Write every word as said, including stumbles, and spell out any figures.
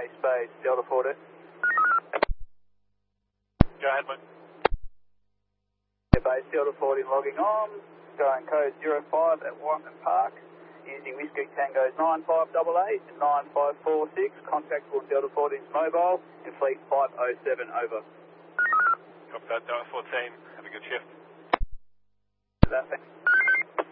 A space, Delta fourteen. Go ahead, mate. Base Delta fourteen logging on, going code zero five at Warrington Park, using Whiskey Tango nine five eight eight, nine five four six, contact for Delta fourteen's mobile, and fleet five oh seven, over. Copy that, Delta fourteen, have a good shift. That thing.